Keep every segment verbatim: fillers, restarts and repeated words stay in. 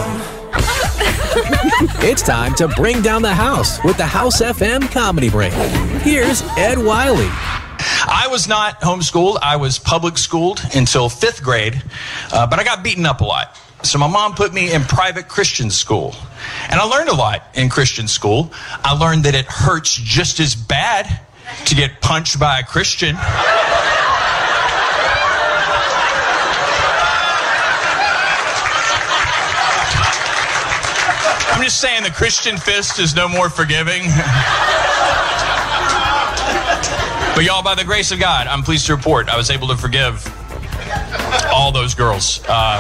It's time to bring down the house with the House F M Comedy Break. Here's Ed Wiley. I was not homeschooled. I was public schooled until fifth grade, uh, but I got beaten up a lot. So my mom put me in private Christian school. And I learned a lot in Christian school. I learned that it hurts just as bad to get punched by a Christian. I'm just saying the Christian fist is no more forgiving. But y'all, by the grace of God, I'm pleased to report I was able to forgive all those girls. Uh,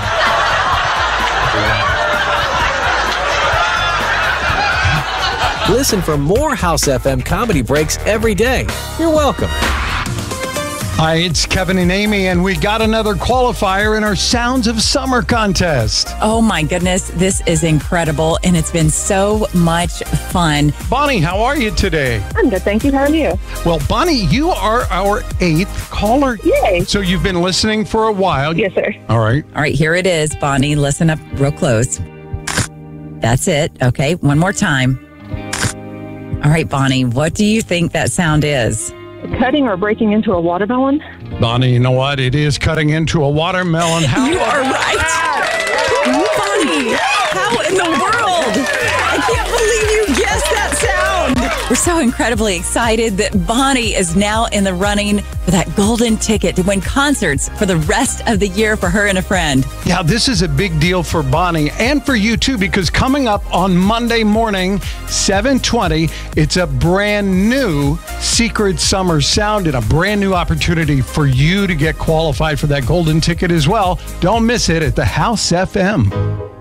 Listen for more House F M Comedy Breaks every day. You're welcome. Hi, it's Kevin and Amy, and we got another qualifier in our Sounds of Summer contest. Oh my goodness, this is incredible, and it's been so much fun. Bonnie, how are you today? I'm good, thank you. How are you? Well, Bonnie, you are our eighth caller. Yay. So you've been listening for a while. Yes, sir. All right. All right, here it is, Bonnie. Listen up real close. That's it. Okay, one more time. All right, Bonnie, what do you think that sound is? Cutting or breaking into a watermelon? Bonnie, you know what? It is cutting into a watermelon. How You are right. Bonnie, how in the world? I can't believe you guessed that sound. We're so incredibly excited that Bonnie is now in the running for that golden ticket to win concerts for the rest of the year for her and a friend. Yeah, this is a big deal for Bonnie and for you too, because coming up on Monday morning, seven twenty, it's a brand new Secret Summer Sound and a brand new opportunity for you to get qualified for that golden ticket as well. Don't miss it at the House F M.